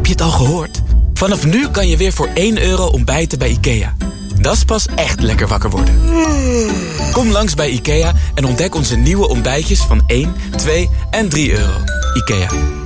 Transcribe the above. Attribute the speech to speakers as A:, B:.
A: je het al gehoord? Vanaf nu kan je weer voor €1 ontbijten bij IKEA. Dat is pas echt lekker wakker worden. Kom langs bij IKEA en ontdek onze nieuwe ontbijtjes van €1, €2 en €3. IKEA,